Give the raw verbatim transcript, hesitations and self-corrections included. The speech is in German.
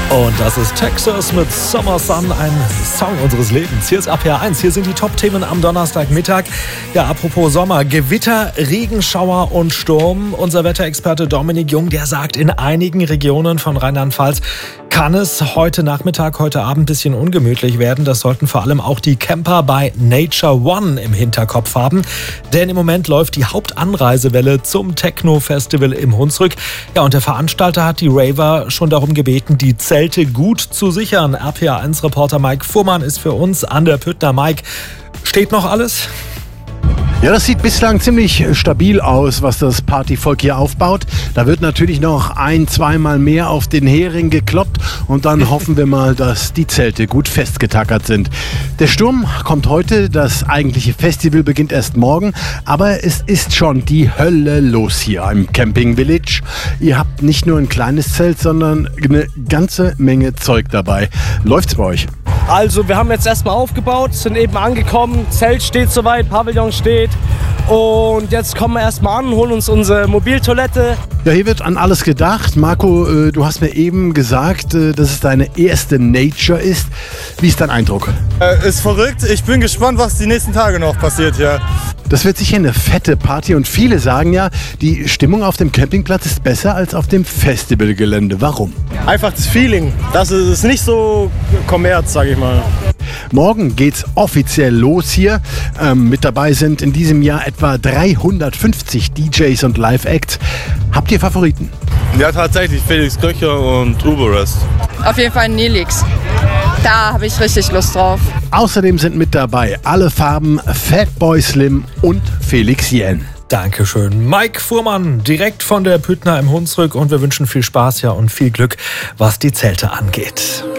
Und das ist Texas mit Summer Sun, ein Song unseres Lebens. Hier ist A P H eins, hier sind die Top-Themen am Donnerstagmittag. Ja, apropos Sommer, Gewitter, Regenschauer und Sturm. Unser Wetterexperte Dominik Jung, der sagt, in einigen Regionen von Rheinland-Pfalz kann es heute Nachmittag, heute Abend ein bisschen ungemütlich werden. Das sollten vor allem auch die Camper bei Nature One im Hinterkopf haben. Denn im Moment läuft die Hauptanreisewelle zum Techno-Festival im Hunsrück. Ja, und der Veranstalter hat die Raver schon darum gebeten, die Zelte gut zu sichern. R P H eins Reporter Mike Fuhrmann ist für uns an der Püttner. Mike, steht noch alles? Ja, das sieht bislang ziemlich stabil aus, was das Partyvolk hier aufbaut. Da wird natürlich noch ein-, zweimal mehr auf den Hering gekloppt und dann hoffen wir mal, dass die Zelte gut festgetackert sind. Der Sturm kommt heute, das eigentliche Festival beginnt erst morgen, aber es ist schon die Hölle los hier im Camping Village. Ihr habt nicht nur ein kleines Zelt, sondern eine ganze Menge Zeug dabei. Läuft's bei euch? Also wir haben jetzt erstmal aufgebaut, sind eben angekommen, Zelt steht soweit, Pavillon steht und jetzt kommen wir erstmal an, holen uns unsere Mobiltoilette. Ja, hier wird an alles gedacht. Marco, äh, du hast mir eben gesagt, äh, dass es deine erste Nature ist. Wie ist dein Eindruck? Äh, ist verrückt, ich bin gespannt, was die nächsten Tage noch passiert hier. Das wird sicher eine fette Party und viele sagen ja, die Stimmung auf dem Campingplatz ist besser als auf dem Festivalgelände. Warum? Einfach das Feeling, das ist nicht so Kommerz, sag ich mal. Morgen geht's offiziell los hier. Ähm, mit dabei sind in diesem Jahr etwa dreihundertfünfzig D Js und Live-Acts. Habt ihr Favoriten? Ja, tatsächlich Felix Köcher und Uberest. Auf jeden Fall Nelix. Da habe ich richtig Lust drauf. Außerdem sind mit dabei alle Farben, Fatboy Slim und Felix Jähn. Dankeschön. Mike Fuhrmann, direkt von der Püttner im Hunsrück. Und wir wünschen viel Spaß ja und viel Glück, was die Zelte angeht.